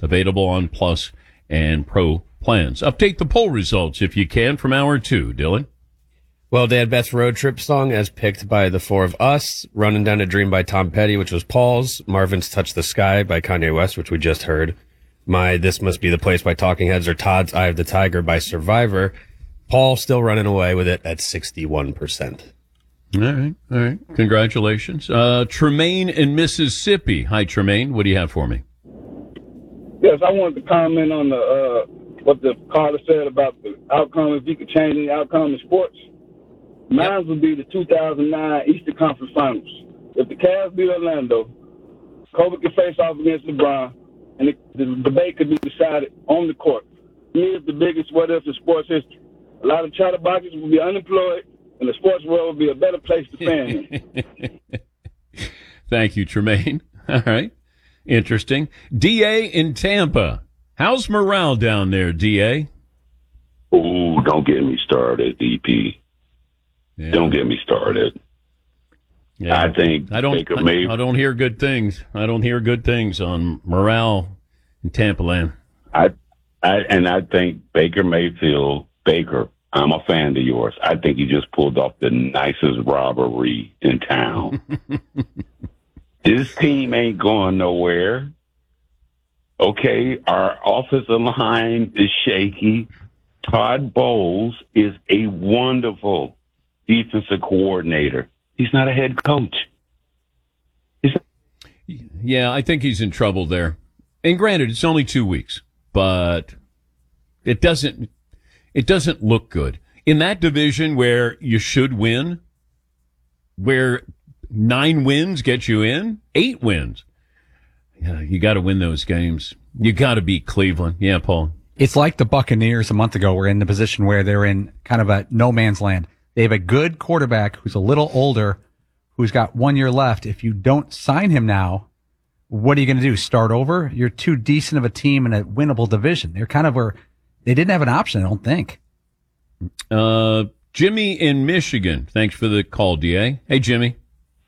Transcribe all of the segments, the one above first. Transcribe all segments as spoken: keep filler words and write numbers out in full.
Available on Plus and Pro plans. Update the poll results if you can from hour two, Dylan. Well, Dad, best road trip song as picked by the four of us. Running Down a Dream by Tom Petty, which was Paul's. Marvin's Touch the Sky by Kanye West, which we just heard. My This Must Be the Place by Talking Heads, or Todd's Eye of the Tiger by Survivor. Paul still running away with it at sixty-one percent. All right, all right. Congratulations. Uh, Tremaine in Mississippi. Hi, Tremaine. What do you have for me? Yes, I wanted to comment on the uh, what the caller said about the outcome, if you could change any outcome in sports. Mine yep. would be the two thousand nine Eastern Conference Finals. If the Cavs beat Orlando, Kobe could face off against LeBron, and it, the debate could be decided on the court. To me, it's the biggest what-if in sports history. A lot of chatterboxes will be unemployed, and the sports world will be a better place to fan in. Thank you, Tremaine. All right. Interesting. D A in Tampa. How's morale down there, D A? Ooh, don't get me started, D P. Yeah. Don't get me started. Yeah. I think I don't. Baker I, May- I don't hear good things. I don't hear good things on morale in Tampa land. I, I and I think Baker Mayfield, Baker. I'm a fan of yours. I think you just pulled off the nicest robbery in town. This team ain't going nowhere. Okay, our offensive line is shaky. Todd Bowles is a wonderful defensive coordinator. He's not a head coach. He's yeah, I think he's in trouble there. And granted, it's only two weeks, but it doesn't it doesn't look good. In that division where you should win, where nine wins get you in, eight wins. Yeah, you got to win those games. You got to beat Cleveland. Yeah, Paul. It's like the Buccaneers a month ago were in the position where they're in kind of a no man's land. They have a good quarterback who's a little older, who's got one year left. If you don't sign him now, what are you going to do? Start over? You're too decent of a team in a winnable division. They're kind of where they didn't have an option, I don't think. Uh, Jimmy in Michigan. Thanks for the call, D A. Hey, Jimmy.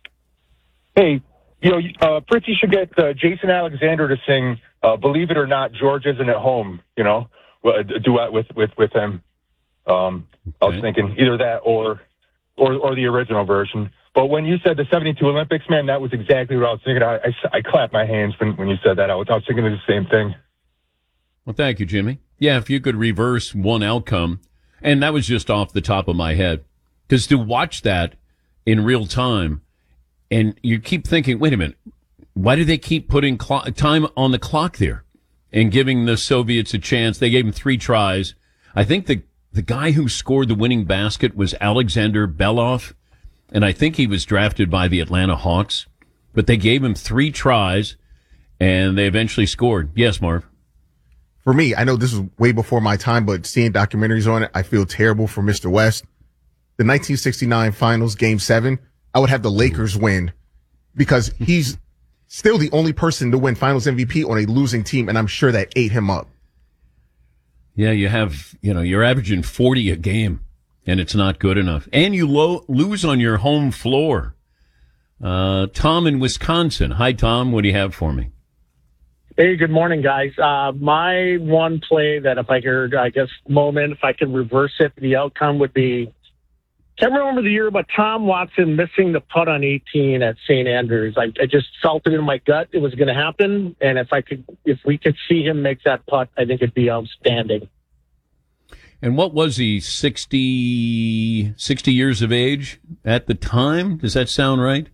Hey, you know, uh, Fritzy should get uh, Jason Alexander to sing uh, "Believe It or Not, George Isn't at Home." You know, a duet with with with him. Um, okay. I was thinking either that or, or or the original version. But when you said the seventy-two Olympics, man, that was exactly what I was thinking. I I, I clapped my hands when when you said that. I was I was thinking of the same thing. Well, thank you, Jimmy. Yeah, if you could reverse one outcome, and that was just off the top of my head, because to watch that in real time. And you keep thinking, wait a minute, why do they keep putting clock, time on the clock there and giving the Soviets a chance? They gave them three tries. I think the, the guy who scored the winning basket was Alexander Belov, and I think he was drafted by the Atlanta Hawks. But they gave him three tries, and they eventually scored. Yes, Marv? For me, I know this was way before my time, but seeing documentaries on it, I feel terrible for Mister West. The nineteen sixty-nine Finals, Game seven, I would have the Lakers win because he's still the only person to win Finals M V P on a losing team, and I'm sure that ate him up. Yeah, you have, you know, you're averaging forty a game, and it's not good enough. And you lo- lose on your home floor. Uh, Tom in Wisconsin. Hi, Tom. What do you have for me? Hey, good morning, guys. Uh, my one play that if I could, I guess, moment, if I could reverse it, the outcome would be, can't remember the year, but Tom Watson missing the putt on eighteen at Saint Andrews. I, I just felt it in my gut it was going to happen, and if I could, if we could see him make that putt, I think it'd be outstanding. And what was he, sixty, sixty years of age at the time? Does that sound right?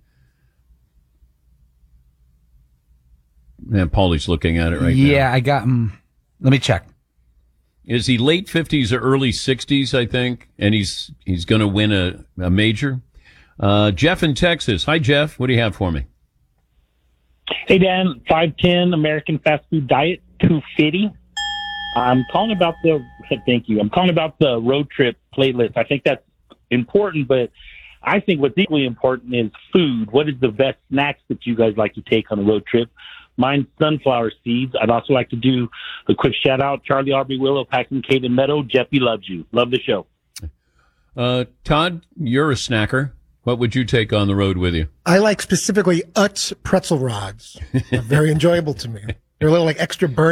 And Paulie's looking at it right yeah, now. Yeah, I got him. Let me check. Is he late fifties or early sixties, I think? And he's he's going to win a, a major. Uh, Jeff in Texas. Hi, Jeff. What do you have for me? Hey, Dan. five ten American fast food diet, two fifty. I'm calling about the, thank you. I'm calling about the road trip playlist. I think that's important, but I think what's equally important is food. What is the best snacks that you guys like to take on a road trip? Mine's sunflower seeds. I'd also like to do a quick shout out. Charlie Aubrey Willow, Paxton Caden Meadow. Jeffy loves you. Love the show. Uh, Todd, you're a snacker. What would you take on the road with you? I like specifically Utz pretzel rods. They're very enjoyable to me. They're a little like extra burn.